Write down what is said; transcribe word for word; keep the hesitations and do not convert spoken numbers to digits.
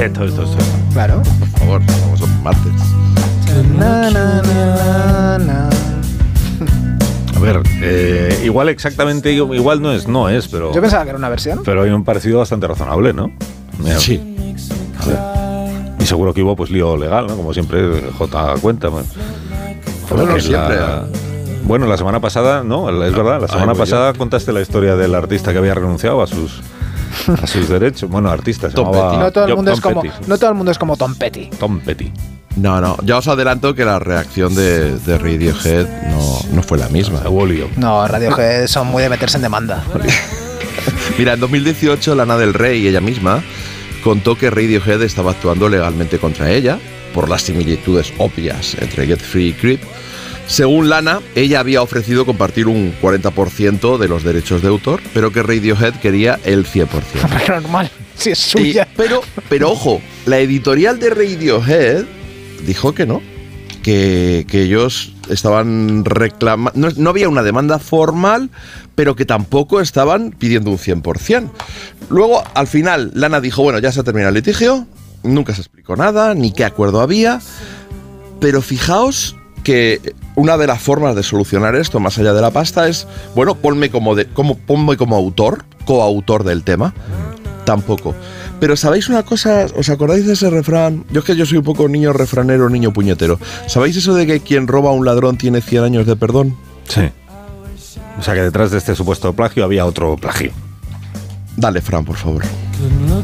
esto, esto, esto. Claro. Por favor, vamos a martes. Na, na, na, na. A ver, eh, igual exactamente, igual no es, no es, pero... Yo pensaba que era una versión. Pero hay un parecido bastante razonable, ¿no? Mira, Sí. a ver. Y seguro que hubo pues lío legal, ¿no? Como siempre, J cuenta. Bueno, Bueno, que siempre. la, bueno, la semana pasada, no, es verdad, la semana Ay, pasada contaste la historia del artista que había renunciado a sus a sus derechos. Bueno, artista, se Tom llamaba Petty. No todo el Job mundo es Tom como, Petty. no todo el mundo es como Tom Petty. Tom Petty. No, no, ya os adelanto que la reacción de, de Radiohead no, no fue la misma. Se hubo lío. No, Radiohead son muy de meterse en demanda. Mira, en dos mil dieciocho Lana del Rey, ella misma, contó que Radiohead estaba actuando legalmente contra ella por las similitudes obvias entre Get Free y Creep. Según Lana, ella había ofrecido compartir un cuarenta por ciento de los derechos de autor, pero que Radiohead quería el cien por ciento. Normal, si es Y- suya. pero, pero ojo, la editorial de Radiohead dijo que no, que, que ellos estaban reclamando, no, no había una demanda formal, pero que tampoco estaban pidiendo un cien por ciento. Luego, al final, Lana dijo, bueno, ya se ha terminado el litigio, nunca se explicó nada, ni qué acuerdo había, pero fijaos que una de las formas de solucionar esto, más allá de la pasta, es, bueno, ponme como, de, como, ponme como autor, coautor del tema. Tampoco. Pero ¿sabéis una cosa? ¿Os acordáis de ese refrán? Yo es que yo soy un poco niño refranero, niño puñetero. ¿Sabéis eso de que quien roba a un ladrón tiene cien años de perdón? Sí. O sea que detrás de este supuesto plagio había otro plagio. Dale, Fran, por favor.